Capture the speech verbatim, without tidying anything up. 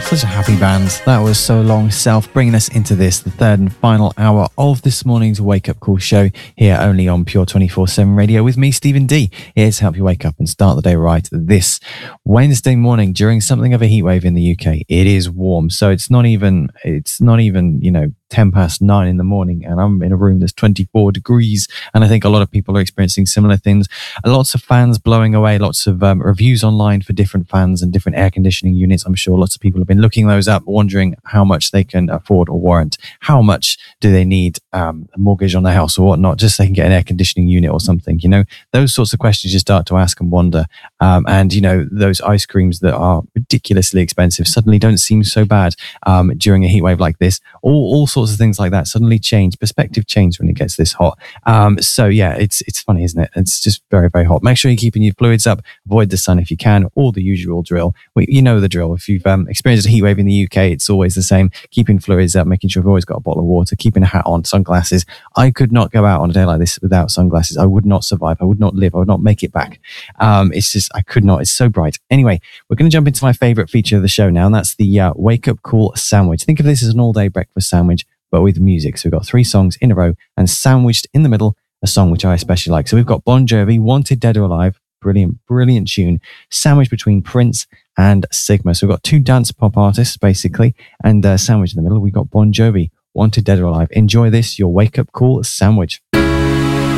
Such a happy band. That was So Long Self, bringing us into this, the third and final hour of this morning's Wake Up Call show, here only on Pure twenty-four seven Radio with me, Stephen D, here to help you wake up and start the day right this Wednesday morning during something of a heatwave in the U K. It is warm, so it's not even, it's not even, you know, ten past nine in the morning, and I'm in a room that's twenty-four degrees, and I think a lot of people are experiencing similar things. Lots of fans blowing away, lots of um, reviews online for different fans and different air conditioning units. I'm sure lots of people have been looking those up, wondering how much they can afford or warrant. How much do they need um, a mortgage on their house or whatnot, just so they can get an air conditioning unit or something? You know, those sorts of questions you start to ask and wonder. Um, and, you know, those ice creams that are ridiculously expensive suddenly don't seem so bad um, during a heat wave like this. All, all sorts of things like that suddenly change. Perspective change when it gets this hot. Um, so, yeah, it's it's funny, isn't it? It's just very, very hot. Make sure you're keeping your fluids up. Avoid the sun if you can, all the usual drill. Well, you know the drill. If you've um, experienced a heat wave in the U K, it's always the same. Keeping fluids up, making sure you've always got a bottle of water, keeping a hat on, sunglasses. I could not go out on a day like this without sunglasses. I would not survive. I would not live. I would not make it back. Um, it's just, I could not. It's so bright. Anyway, we're going to jump into my favorite feature of the show now, and that's the uh, Wake Up Call sandwich. Think of this as an all-day breakfast sandwich, but with music. So we've got three songs in a row, and sandwiched in the middle, a song which I especially like. So we've got Bon Jovi, Wanted Dead or Alive. Brilliant, brilliant tune. Sandwiched between Prince and Sigma. So we've got two dance pop artists, basically, and uh, sandwiched in the middle, we've got Bon Jovi, Wanted Dead or Alive. Enjoy this, your Wake Up Call sandwich.